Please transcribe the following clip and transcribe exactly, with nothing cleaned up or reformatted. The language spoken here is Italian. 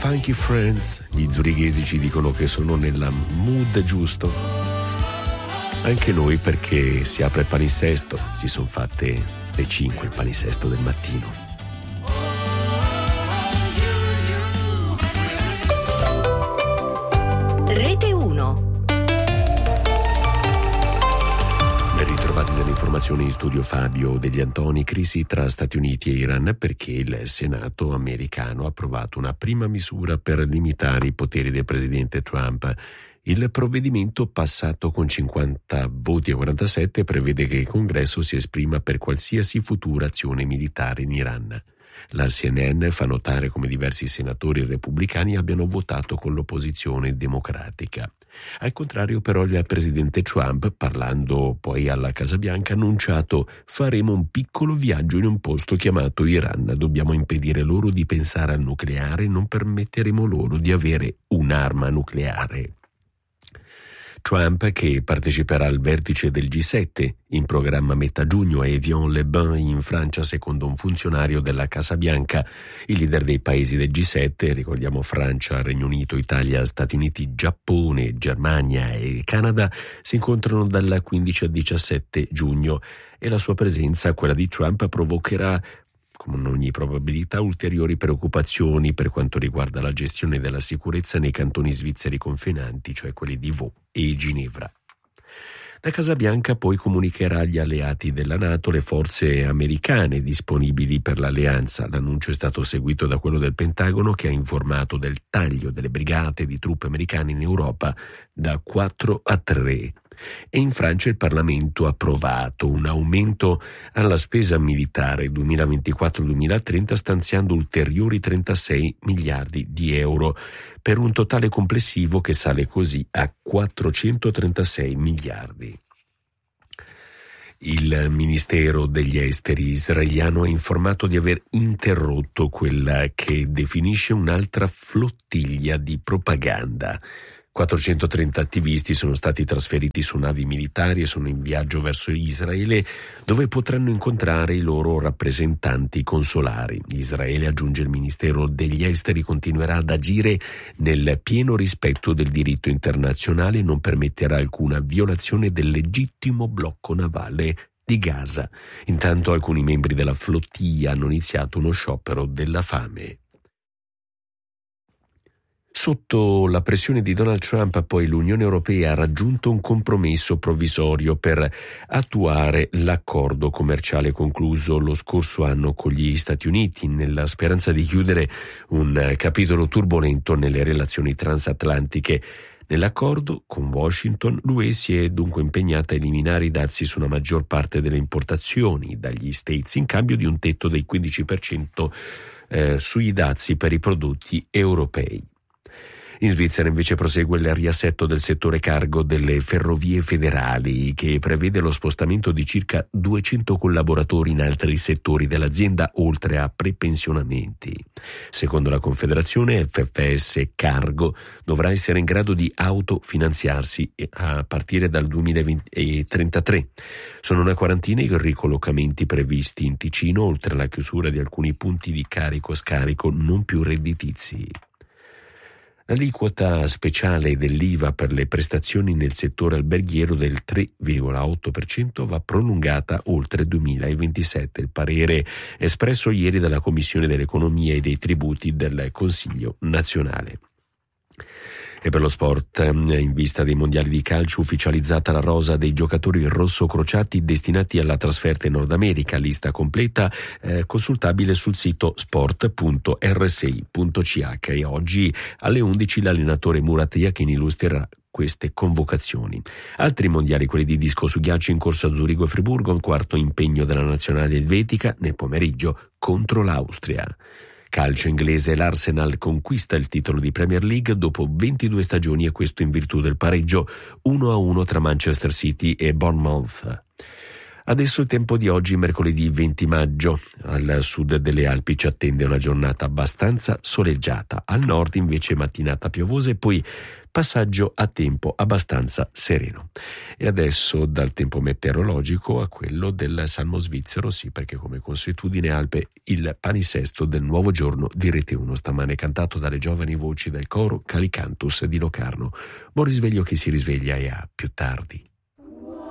Funky Friends, gli zurighesi ci dicono che sono nella mood giusto. Anche noi, perché si apre il palinsesto, si sono fatte le cinque il palinsesto del mattino. Rete uno. Ben ritrovati dalle informazioni in studio Fabio Degli Antoni. Crisi tra Stati Uniti e Iran perché il Senato americano ha approvato una prima misura per limitare i poteri del presidente Trump. Il provvedimento, passato con cinquanta voti a quarantasette, prevede che il Congresso si esprima per qualsiasi futura azione militare in Iran. La C N N fa notare come diversi senatori repubblicani abbiano votato con l'opposizione democratica. Al contrario, però, il presidente Trump, parlando poi alla Casa Bianca, ha annunciato: faremo un piccolo viaggio in un posto chiamato Iran, dobbiamo impedire loro di pensare al nucleare e non permetteremo loro di avere un'arma nucleare. Trump, che parteciperà al vertice del G sette, in programma a metà giugno a Évian-les-Bains in Francia, secondo un funzionario della Casa Bianca. I leader dei paesi del G sette, ricordiamo Francia, Regno Unito, Italia, Stati Uniti, Giappone, Germania e Canada, si incontrano dal quindici al diciassette giugno e la sua presenza, quella di Trump, provocherà con ogni probabilità ulteriori preoccupazioni per quanto riguarda la gestione della sicurezza nei cantoni svizzeri confinanti, cioè quelli di Vaud e Ginevra. La Casa Bianca poi comunicherà agli alleati della NATO le forze americane disponibili per l'alleanza. L'annuncio è stato seguito da quello del Pentagono, che ha informato del taglio delle brigate di truppe americane in Europa da quattro a tre. E in Francia il Parlamento ha approvato un aumento alla spesa militare duemilaventiquattro duemilatrenta, stanziando ulteriori trentasei miliardi di euro, per un totale complessivo che sale così a quattrocentotrentasei miliardi. Il Ministero degli Esteri israeliano ha informato di aver interrotto quella che definisce un'altra flottiglia di propaganda. quattrocentotrenta attivisti sono stati trasferiti su navi militari e sono in viaggio verso Israele, dove potranno incontrare i loro rappresentanti consolari. Israele, aggiunge il Ministero degli Esteri, continuerà ad agire nel pieno rispetto del diritto internazionale e non permetterà alcuna violazione del legittimo blocco navale di Gaza. Intanto alcuni membri della flottiglia hanno iniziato uno sciopero della fame. Sotto la pressione di Donald Trump, poi, l'Unione Europea ha raggiunto un compromesso provvisorio per attuare l'accordo commerciale concluso lo scorso anno con gli Stati Uniti, nella speranza di chiudere un capitolo turbolento nelle relazioni transatlantiche. Nell'accordo con Washington, l'U E si è dunque impegnata a eliminare i dazi su una maggior parte delle importazioni dagli States in cambio di un tetto del quindici per cento eh, sui dazi per i prodotti europei. In Svizzera invece prosegue il riassetto del settore cargo delle ferrovie federali, che prevede lo spostamento di circa duecento collaboratori in altri settori dell'azienda, oltre a prepensionamenti. Secondo la Confederazione, F F S Cargo dovrà essere in grado di autofinanziarsi a partire dal duemilatrentatré. Sono una quarantina i ricollocamenti previsti in Ticino, oltre alla chiusura di alcuni punti di carico-scarico non più redditizi. L'aliquota speciale dell'I V A per le prestazioni nel settore alberghiero del tre virgola otto per cento va prolungata oltre il duemilaventisette. Il parere espresso ieri dalla Commissione dell'Economia e dei Tributi del Consiglio nazionale. E per lo sport, in vista dei mondiali di calcio, ufficializzata la rosa dei giocatori rosso-crociati destinati alla trasferta in Nord America, lista completa eh, consultabile sul sito sport punto r sei punto c h. E oggi alle undici l'allenatore Murat Yakin illustrerà queste convocazioni. Altri mondiali, quelli di disco su ghiaccio in corso a Zurigo e Friburgo, un quarto impegno della nazionale elvetica nel pomeriggio contro l'Austria. Calcio inglese, l'Arsenal conquista il titolo di Premier League dopo ventidue stagioni, e questo in virtù del pareggio uno a uno tra Manchester City e Bournemouth. Adesso il tempo di oggi, mercoledì venti maggio. Al sud delle Alpi ci attende una giornata abbastanza soleggiata, al nord invece mattinata piovosa e poi passaggio a tempo abbastanza sereno. E adesso dal tempo meteorologico a quello del Salmo svizzero, sì, perché come consuetudine Alpe il palinsesto del nuovo giorno di Rete uno, stamane cantato dalle giovani voci del coro Calicantus di Locarno. Buon risveglio chi si risveglia e a più tardi.